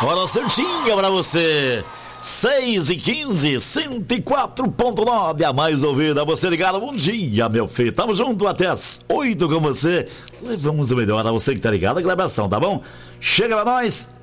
Hora certinha pra você. 6h15, 104.9, a mais ouvida, você ligado, bom dia, meu filho, tamo junto até as 8 com você, levamos o melhor a você que tá ligado, a gravação, tá bom? Chega pra nós,